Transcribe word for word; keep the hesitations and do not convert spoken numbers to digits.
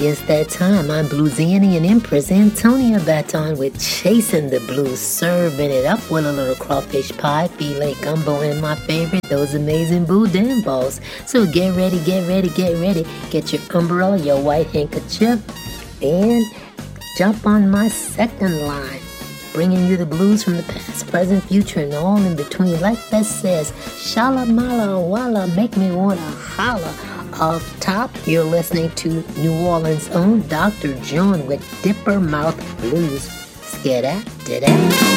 It's that time. I'm Bluesiani and Empress Antonia Baton with Chasing the Blues, serving it up with a little crawfish pie, filet gumbo, and my favorite, those amazing boudin balls. So get ready, get ready, get ready. Get your umbrella, your white handkerchief, and jump on my second line, bringing you the blues from the past, present, future, and all in between. Like that says, shala mala walla, make me wanna holla. Off top, you're listening to New Orleans' own Doctor John with Dipper Mouth Blues. Skedat, did